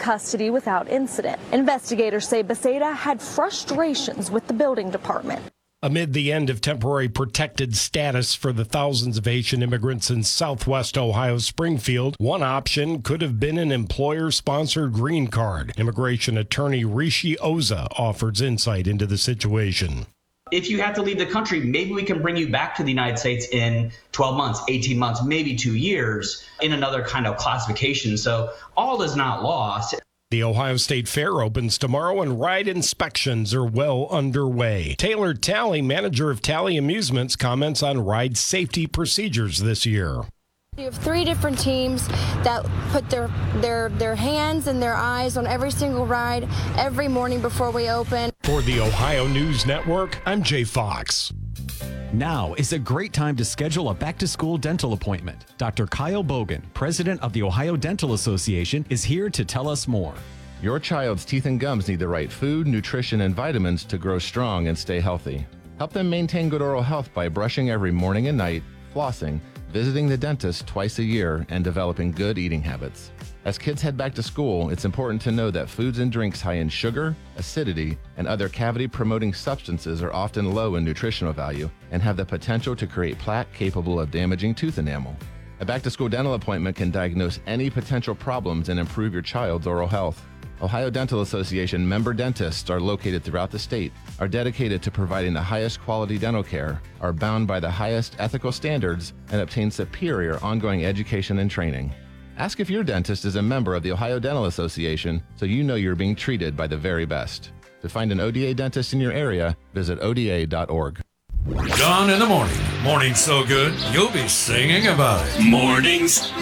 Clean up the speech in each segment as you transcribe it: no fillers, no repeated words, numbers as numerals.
custody without incident. Investigators say Bethesda had frustrations with the building department. Amid the end of temporary protected status for the thousands of Haitian immigrants in southwest Ohio's Springfield, one option could have been an employer-sponsored green card. Immigration attorney Rishi Oza offers insight into the situation. If you have to leave the country, maybe we can bring you back to the United States in 12 months, 18 months, maybe 2 years in another kind of classification. So all is not lost. The Ohio State Fair opens tomorrow and ride inspections are well underway. Taylor Talley, manager of Talley Amusements, comments on ride safety procedures this year. You have 3 different teams that put their hands and their eyes on every single ride every morning before we open. For the Ohio News Network, I'm Jay Fox. Now is a great time to schedule a back-to-school dental appointment. Dr. Kyle Bogan, president of the Ohio Dental Association, is here to tell us more. Your child's teeth and gums need the right food, nutrition, and vitamins to grow strong and stay healthy. Help them maintain good oral health by brushing every morning and night, flossing, visiting the dentist twice a year, and developing good eating habits. As kids head back to school, it's important to know that foods and drinks high in sugar, acidity, and other cavity-promoting substances are often low in nutritional value and have the potential to create plaque capable of damaging tooth enamel. A back-to-school dental appointment can diagnose any potential problems and improve your child's oral health. Ohio Dental Association member dentists are located throughout the state, are dedicated to providing the highest quality dental care, are bound by the highest ethical standards, and obtain superior ongoing education and training. Ask if your dentist is a member of the Ohio Dental Association so you know you're being treated by the very best. To find an ODA dentist in your area, visit oda.org. Dawn in the morning. Morning's so good, you'll be singing about it. Mornings,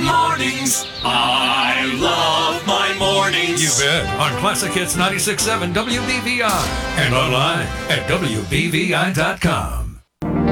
I love my mornings. You bet. On Classic Hits 96.7 WBVI and online at WBVI.com.